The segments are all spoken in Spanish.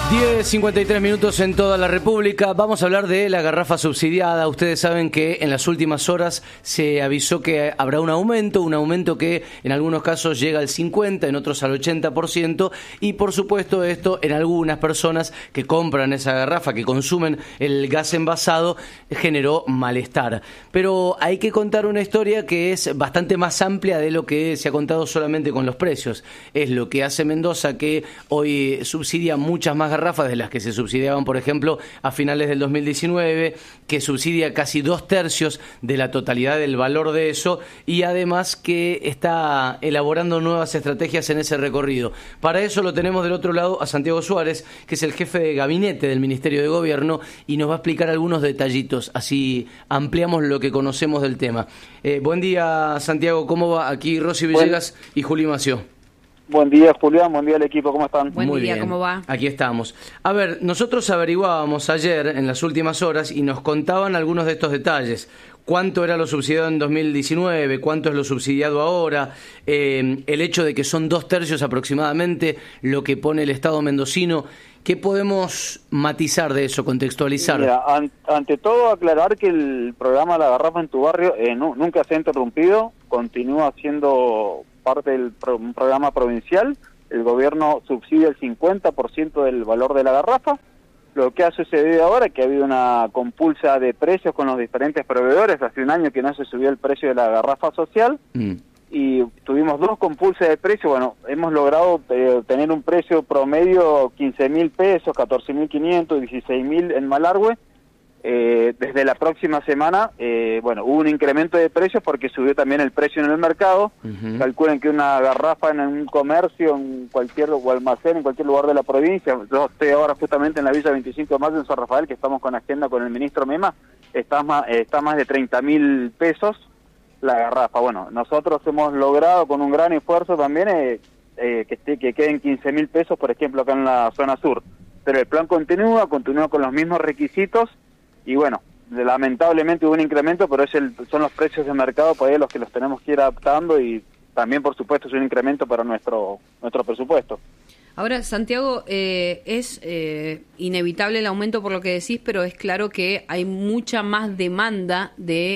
10:53 en toda la República. Vamos a hablar de la garrafa subsidiada. Ustedes saben que en las últimas horas se avisó que habrá un aumento que en algunos casos llega al 50%, en otros al 80%, y por supuesto esto en algunas personas que compran esa garrafa, que consumen el gas envasado, generó malestar. Pero hay que contar una historia que es bastante más amplia de lo que se ha contado solamente con los precios. Es lo que hace Mendoza, que hoy subsidia muchas más garrafas de las que se subsidiaban, por ejemplo, a finales del 2019, que subsidia casi 2/3 de la totalidad del valor de eso, y además que está elaborando nuevas estrategias en ese recorrido. Para eso lo tenemos del otro lado a Santiago Suárez, que es el jefe de gabinete del Ministerio de Gobierno, y nos va a explicar algunos detallitos, así ampliamos lo que conocemos del tema. Buen día, Santiago, ¿cómo va? Aquí Rosy Villegas y Juli Mació. Buen día, Julián, buen día al equipo, ¿cómo están? Buen día, ¿cómo va? Aquí estamos. A ver, nosotros averiguábamos ayer, en las últimas horas, y nos contaban algunos de estos detalles. ¿Cuánto era lo subsidiado en 2019? ¿Cuánto es lo subsidiado ahora? El hecho de que son 2/3 aproximadamente lo que pone el Estado mendocino. ¿Qué podemos matizar de eso, contextualizar? Mira, ante todo aclarar que el programa La Garrafa en tu Barrio nunca se ha interrumpido, continúa siendo parte del un programa provincial. El gobierno subsidia el 50% del valor de la garrafa. Lo que ha sucedido ahora es que ha habido una compulsa de precios con los diferentes proveedores. Hace un año que no se subió el precio de la garrafa social y tuvimos 2 compulsas de precio. Bueno, hemos logrado tener un precio promedio 15.000 pesos, 14.500, 16.000 en Malargüe. Desde la próxima semana, hubo un incremento de precios porque subió también el precio en el mercado. Calculen que una garrafa en un comercio, en cualquier almacén, en cualquier lugar de la provincia, yo estoy ahora justamente en la Villa 25 de Mayo en San Rafael, que estamos con agenda con el ministro Mema, está más de 30.000 pesos la garrafa. Bueno, nosotros hemos logrado con un gran esfuerzo también que queden 15.000 pesos, por ejemplo, acá en la zona sur. Pero el plan continúa con los mismos requisitos. Y bueno, lamentablemente hubo un incremento, pero son los precios de mercado por ahí los que los tenemos que ir adaptando, y también, por supuesto, es un incremento para nuestro presupuesto. Ahora, Santiago, es inevitable el aumento por lo que decís, pero es claro que hay mucha más demanda de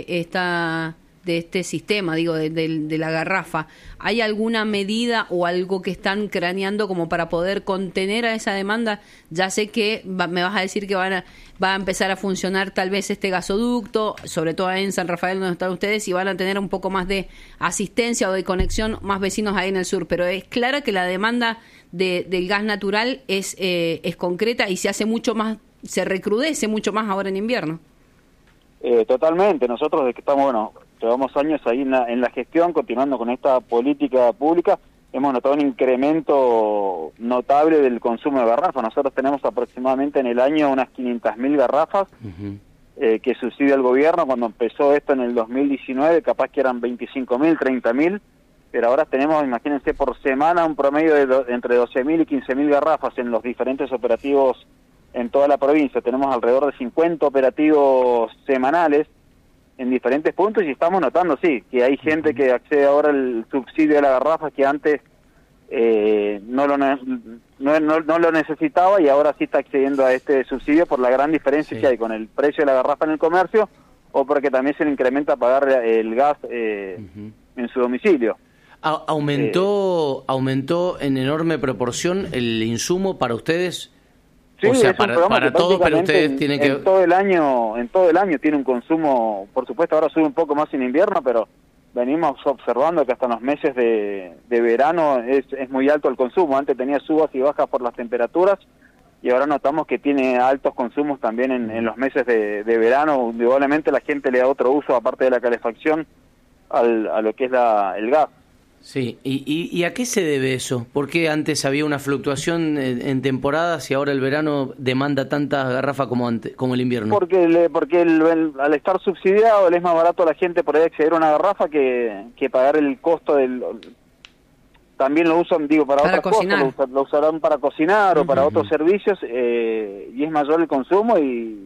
este sistema, digo, de la garrafa. ¿Hay alguna medida o algo que están craneando como para poder contener a esa demanda? Ya sé que me vas a decir que va a empezar a funcionar tal vez este gasoducto, sobre todo en San Rafael donde están ustedes, y van a tener un poco más de asistencia o de conexión más vecinos ahí en el sur, pero es clara que la demanda del gas natural es concreta y se hace mucho más, se recrudece mucho más ahora en invierno. Totalmente. Nosotros desde que estamos, llevamos años ahí en la gestión, continuando con esta política pública, hemos notado un incremento notable del consumo de garrafas. Nosotros tenemos aproximadamente en el año unas 500.000 garrafas que subsidia el gobierno. Cuando empezó esto en el 2019, capaz que eran 25.000, 30.000, pero ahora tenemos, imagínense, por semana un promedio de entre 12.000 y 15.000 garrafas en los diferentes operativos en toda la provincia. Tenemos alrededor de 50 operativos semanales en diferentes puntos, y estamos notando, sí, que hay gente que accede ahora al subsidio de la garrafa que antes no lo necesitaba, y ahora sí está accediendo a este subsidio por la gran diferencia que hay con el precio de la garrafa en el comercio, o porque también se le incrementa pagar el gas en su domicilio. ¿Aumentó en enorme proporción el insumo para ustedes? Sí, o sea, para todos, pero ustedes tienen que... En todo el año tiene un consumo, por supuesto ahora sube un poco más en invierno, pero venimos observando que hasta en los meses de verano es muy alto el consumo. Antes tenía subas y bajas por las temperaturas, y ahora notamos que tiene altos consumos también en los meses de verano. Indudablemente la gente le da otro uso, aparte de la calefacción, a lo que es el gas. Sí, ¿y a qué se debe eso? ¿Por qué antes había una fluctuación en temporadas y ahora el verano demanda tantas garrafas como el invierno? Porque al estar subsidiado le es más barato a la gente por ahí acceder a una garrafa que pagar el costo del... También lo usan, para otras cocinar. Cosas, lo usarán para cocinar o para otros servicios, y es mayor el consumo,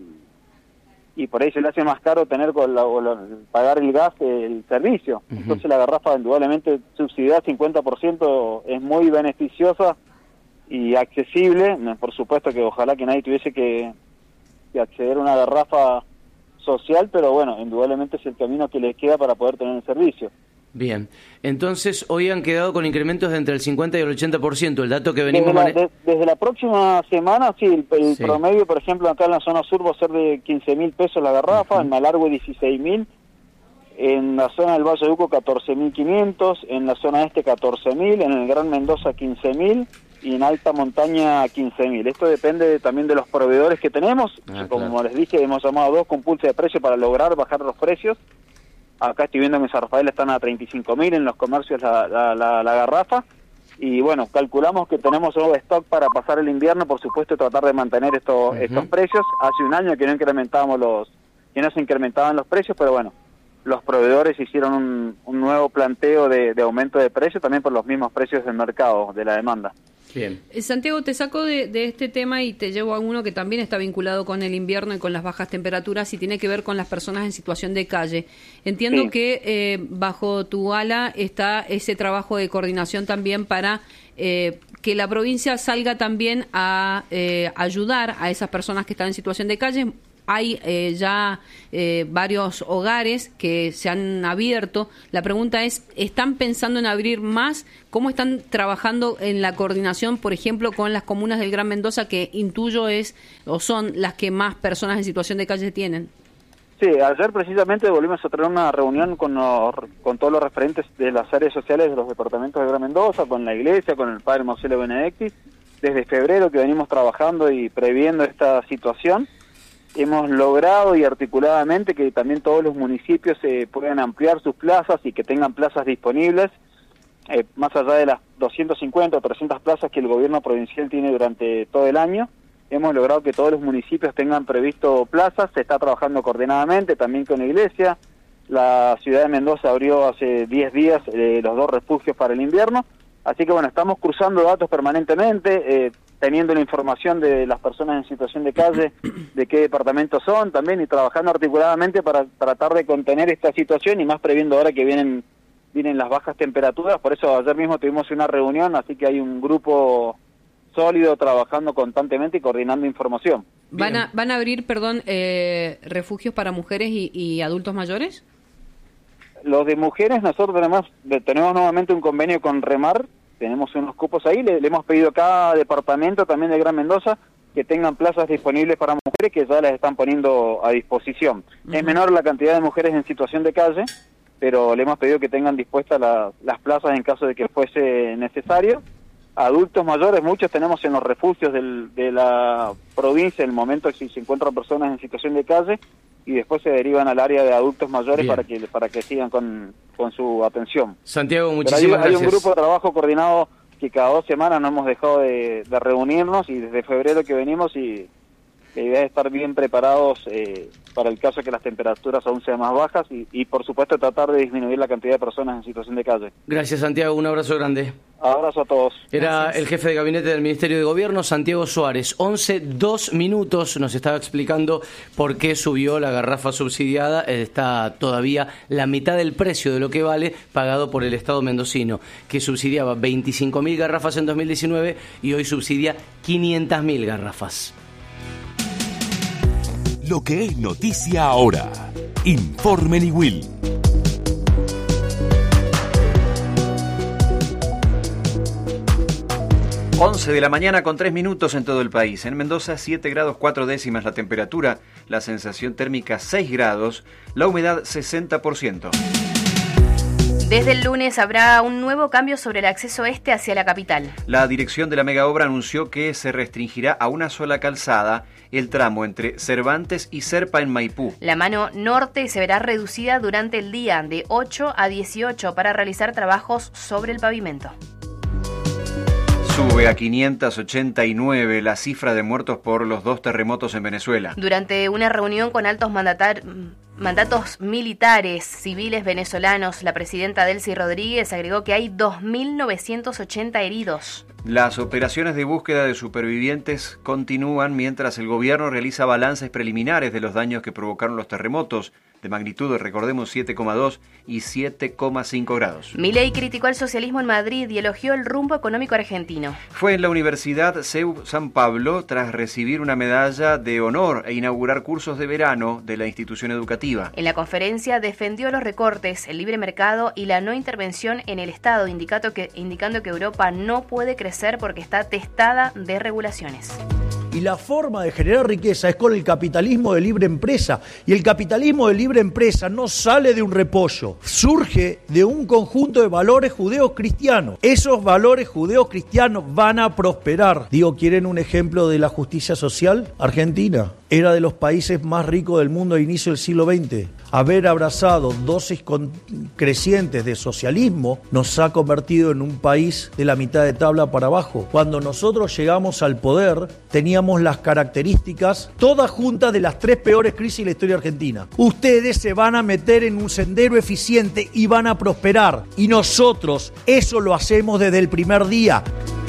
y por ahí se le hace más caro pagar el gas, el servicio. Entonces la garrafa indudablemente subsidiada 50% es muy beneficiosa, y accesible. Por supuesto que ojalá que nadie tuviese que acceder a una garrafa social, pero bueno, indudablemente es el camino que les queda para poder tener el servicio. Bien, entonces hoy han quedado con incrementos de entre el 50 y el 80%, el dato que venimos desde la próxima semana, sí, el sí. promedio, por ejemplo, acá en la zona sur va a ser de 15.000 pesos la garrafa, en Malargüe 16.000, en la zona del Valle de Uco 14.500, en la zona este 14.000, en el Gran Mendoza 15.000 y en alta montaña 15.000. Esto depende también de los proveedores que tenemos. Como claro, les dije, hemos llamado 2 con pulso de precio para lograr bajar los precios. Acá estoy viendo que en San Rafael están a 35.000 en los comercios la garrafa. Y bueno, calculamos que tenemos un stock para pasar el invierno, por supuesto, tratar de mantener estos precios. Hace un año que no se incrementaban los precios, pero bueno, los proveedores hicieron un nuevo planteo de aumento de precios, también por los mismos precios del mercado, de la demanda. Bien. Santiago, te saco de este tema y te llevo a uno que también está vinculado con el invierno y con las bajas temperaturas y tiene que ver con las personas en situación de calle. Entiendo que bajo tu ala está ese trabajo de coordinación también para que la provincia salga también a ayudar a esas personas que están en situación de calle. Hay ya varios hogares que se han abierto. La pregunta es, ¿están pensando en abrir más? ¿Cómo están trabajando en la coordinación, por ejemplo, con las comunas del Gran Mendoza, que intuyo son las que más personas en situación de calle tienen? Sí, ayer precisamente volvimos a tener una reunión con todos los referentes de las áreas sociales de los departamentos de Gran Mendoza, con la iglesia, con el padre Marcelo Benedetti. Desde febrero que venimos trabajando y previendo esta situación, hemos logrado y articuladamente que también todos los municipios puedan ampliar sus plazas y que tengan plazas disponibles, más allá de las 250 o 300 plazas que el gobierno provincial tiene durante todo el año. Hemos logrado que todos los municipios tengan previsto plazas, se está trabajando coordinadamente también con la iglesia. La ciudad de Mendoza abrió hace 10 días los 2 refugios para el invierno, así que bueno, estamos cruzando datos permanentemente, teniendo la información de las personas en situación de calle, de qué departamentos son también, y trabajando articuladamente para tratar de contener esta situación, y más previendo ahora que vienen las bajas temperaturas. Por eso ayer mismo tuvimos una reunión, así que hay un grupo sólido trabajando constantemente y coordinando información. ¿Van a abrir, refugios para mujeres y adultos mayores? Los de mujeres, nosotros tenemos nuevamente un convenio con Remar, tenemos unos cupos ahí, le hemos pedido a cada departamento también de Gran Mendoza que tengan plazas disponibles para mujeres, que ya las están poniendo a disposición. Es menor la cantidad de mujeres en situación de calle, pero le hemos pedido que tengan dispuestas las plazas en caso de que fuese necesario. Adultos mayores, muchos tenemos en los refugios de la provincia, en el momento que se encuentran personas en situación de calle, y después se derivan al área de adultos mayores para que sigan con su atención. Santiago, muchísimas gracias. Hay un grupo de trabajo coordinado que cada 2 semanas no hemos dejado de reunirnos, y desde febrero que venimos, y la idea es estar bien preparados para el caso que las temperaturas aún sean más bajas y por supuesto tratar de disminuir la cantidad de personas en situación de calle. Gracias, Santiago, un abrazo grande. Abrazo a todos. Era Gracias. el jefe de gabinete del Ministerio de Gobierno, Santiago Suárez. 11:02 nos estaba explicando por qué subió la garrafa subsidiada. Está todavía la mitad del precio de lo que vale pagado por el Estado mendocino, que subsidiaba 25.000 garrafas en 2019 y hoy subsidia 500.000 garrafas. Lo que es noticia ahora. Informe Niwil. 11 de la mañana con 3 minutos en todo el país. En Mendoza 7 grados 4 décimas la temperatura, la sensación térmica 6 grados, la humedad 60%. Desde el lunes habrá un nuevo cambio sobre el acceso este hacia la capital. La dirección de la megaobra anunció que se restringirá a una sola calzada el tramo entre Cervantes y Serpa en Maipú. La mano norte se verá reducida durante el día de 8 a 18 para realizar trabajos sobre el pavimento. Sube a 589 la cifra de muertos por los 2 terremotos en Venezuela. Durante una reunión con altos mandatos militares, civiles venezolanos, la presidenta Delcy Rodríguez agregó que hay 2.980 heridos. Las operaciones de búsqueda de supervivientes continúan mientras el gobierno realiza balances preliminares de los daños que provocaron los terremotos. de magnitud, recordemos 7,2 y 7,5 grados. Milei criticó al socialismo en Madrid y elogió el rumbo económico argentino. Fue en la Universidad CEU San Pablo tras recibir una medalla de honor e inaugurar cursos de verano de la institución educativa. En la conferencia defendió los recortes, el libre mercado y la no intervención en el Estado, indicando que Europa no puede crecer porque está testada de regulaciones. Y la forma de generar riqueza es con el capitalismo de libre empresa. Y el capitalismo de libre empresa no sale de un repollo, surge de un conjunto de valores judeocristianos. Esos valores judeocristianos van a prosperar. ¿Quieren un ejemplo de la justicia social? Argentina era de los países más ricos del mundo a inicio del siglo XX. Haber abrazado dosis crecientes de socialismo nos ha convertido en un país de la mitad de tabla para abajo. Cuando nosotros llegamos al poder, teníamos las características todas juntas de las 3 peores crisis de la historia argentina. Ustedes se van a meter en un sendero eficiente y van a prosperar. Y nosotros eso lo hacemos desde el primer día.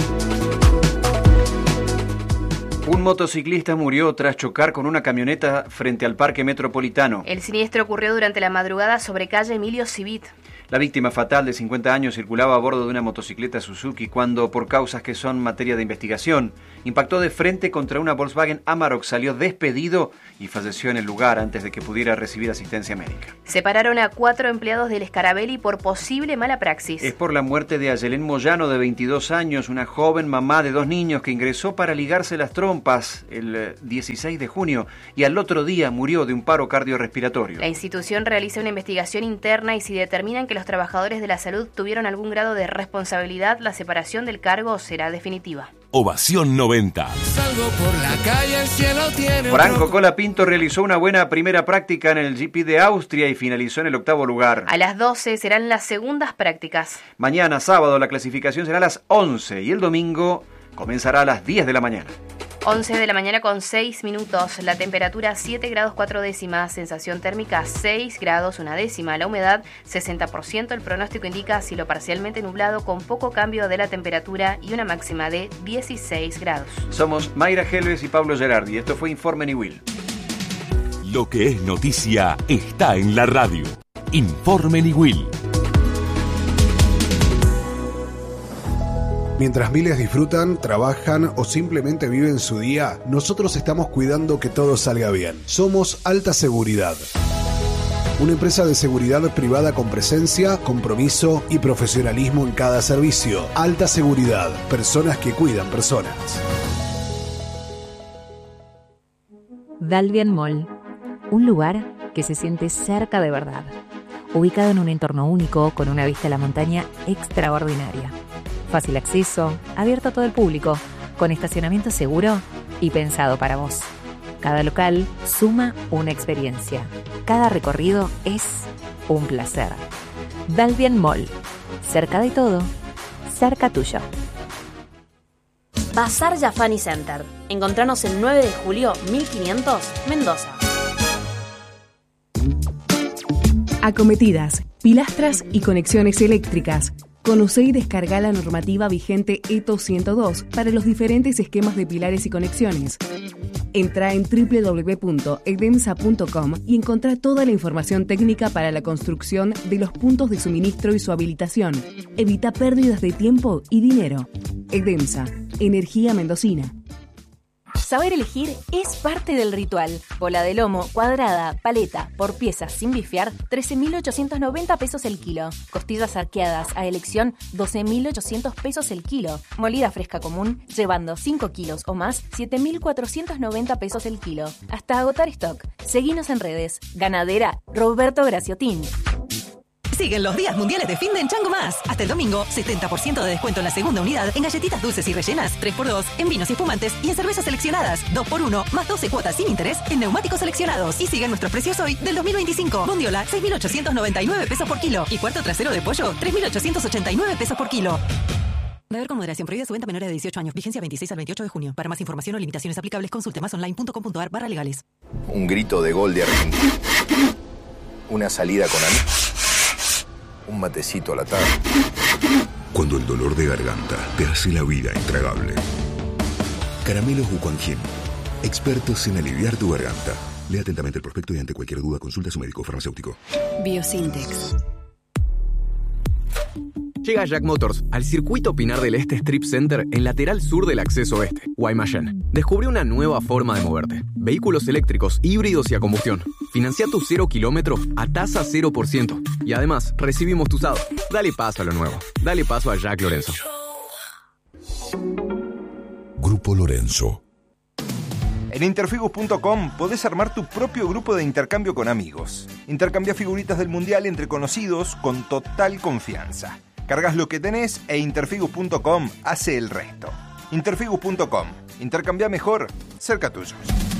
Un motociclista murió tras chocar con una camioneta frente al Parque Metropolitano. El siniestro ocurrió durante la madrugada sobre calle Emilio Civit. La víctima fatal de 50 años circulaba a bordo de una motocicleta Suzuki cuando, por causas que son materia de investigación, impactó de frente contra una Volkswagen Amarok, salió despedido y falleció en el lugar antes de que pudiera recibir asistencia médica. Separaron a 4 empleados del Scarabelli por posible mala praxis. Es por la muerte de Ayelén Moyano, de 22 años, una joven mamá de 2 niños que ingresó para ligarse las trompas el 16 de junio y al otro día murió de un paro cardiorrespiratorio. La institución realiza una investigación interna y si determinan que los trabajadores de la salud tuvieron algún grado de responsabilidad, la separación del cargo será definitiva. Ovación 90. Salgo por la calle, el cielo tiene Franco Colapinto realizó una buena primera práctica en el GP de Austria y finalizó en el 8º lugar. A las 12 serán las segundas prácticas. Mañana, sábado, la clasificación será a las 11 y el domingo comenzará a las 10 de la mañana. 11 de la mañana con 6 minutos, la temperatura 7 grados 4 décimas, sensación térmica 6 grados 1 décima, la humedad 60%, el pronóstico indica cielo parcialmente nublado con poco cambio de la temperatura y una máxima de 16 grados. Somos Mayra Helves y Pablo Gerardi, esto fue Informe Niwil. Lo que es noticia está en la radio. Informe Niwil. Mientras miles disfrutan, trabajan o simplemente viven su día, nosotros estamos cuidando que todo salga bien. Somos Alta Seguridad. Una empresa de seguridad privada con presencia, compromiso y profesionalismo en cada servicio. Alta Seguridad. Personas que cuidan personas. Dalvian Mall. Un lugar que se siente cerca de verdad. Ubicado en un entorno único, con una vista a la montaña extraordinaria. Fácil acceso, abierto a todo el público, con estacionamiento seguro y pensado para vos. Cada local suma una experiencia. Cada recorrido es un placer. Dalvian Mall. Cerca de todo, cerca tuyo. Bazar Yafani Center. Encontranos el 9 de julio 1500, Mendoza. Acometidas, pilastras y conexiones eléctricas. Conocé y descargá la normativa vigente ETO 102 para los diferentes esquemas de pilares y conexiones. Entrá en www.edemsa.com y encontrá toda la información técnica para la construcción de los puntos de suministro y su habilitación. Evita pérdidas de tiempo y dinero. Edemsa, energía mendocina. Saber elegir es parte del ritual. Bola de lomo, cuadrada, paleta, por piezas sin bifear, 13.890 pesos el kilo. Costillas arqueadas a elección, 12.800 pesos el kilo. Molida fresca común, llevando 5 kilos o más, 7.490 pesos el kilo. Hasta agotar stock. Seguinos en redes. Ganadera Roberto Graciotín. Siguen los días mundiales de fin de en Chango Más. Hasta el domingo, 70% de descuento en la segunda unidad en galletitas dulces y rellenas, 3x2 en vinos y espumantes y en cervezas seleccionadas, 2x1 más 12 cuotas sin interés en neumáticos seleccionados. Y siguen nuestros precios hoy del 2025. Bondiola, 6.899 pesos por kilo. Y cuarto trasero de pollo, 3.889 pesos por kilo. Beber con moderación. Prohibida su venta a menores de 18 años. Vigencia 26 al 28 de junio. Para más información o limitaciones aplicables, consulte masonline.com.ar/legales. Un grito de gol de Argentina. Una salida con amigos. Un matecito a la tarde. Cuando el dolor de garganta te hace la vida intragable. Caramelos Bucanjin. Expertos en aliviar tu garganta. Lea atentamente el prospecto y ante cualquier duda consulta a su médico farmacéutico. Biosintex. Llega Jack Motors al circuito Pinar del Este Strip Center en lateral sur del acceso este, Guaymallén. Descubre una nueva forma de moverte. Vehículos eléctricos, híbridos y a combustión. Financia tu 0 kilómetro a tasa 0%. Y además, recibimos tu usado. Dale paso a lo nuevo. Dale paso a Jack Lorenzo. Grupo Lorenzo. En interfigus.com podés armar tu propio grupo de intercambio con amigos. Intercambia figuritas del mundial entre conocidos con total confianza. Cargas lo que tenés e interfigus.com hace el resto. Interfigus.com. Intercambia mejor, cerca tuyo.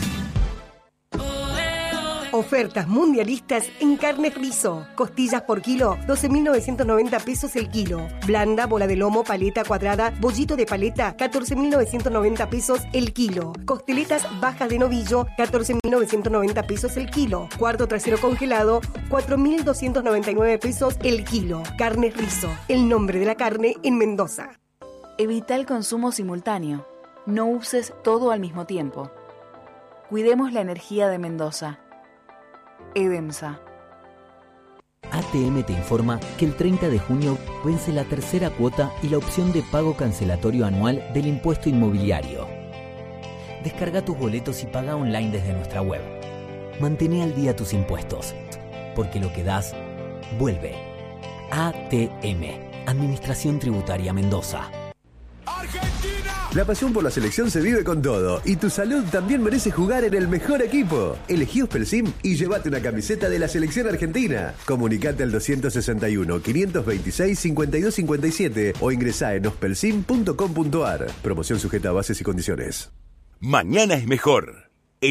Ofertas mundialistas en carnes Rizo. Costillas por kilo, 12.990 pesos el kilo. Blanda, bola de lomo, paleta cuadrada, bollito de paleta, 14.990 pesos el kilo. Costeletas bajas de novillo, 14.990 pesos el kilo. Cuarto trasero congelado, 4.299 pesos el kilo. Carnes Rizo, el nombre de la carne en Mendoza. Evita el consumo simultáneo. No uses todo al mismo tiempo. Cuidemos la energía de Mendoza. EDEMSA. ATM te informa que el 30 de junio vence la tercera cuota y la opción de pago cancelatorio anual del impuesto inmobiliario. Descarga tus boletos y paga online desde nuestra web. Mantén al día tus impuestos, porque lo que das, vuelve. ATM, Administración Tributaria Mendoza. La pasión por la selección se vive con todo y tu salud también merece jugar en el mejor equipo. Elegí Ospelsim y llévate una camiseta de la selección argentina. Comunicate al 261-526-5257 o ingresá en ospelsim.com.ar. Promoción sujeta a bases y condiciones. Mañana es mejor.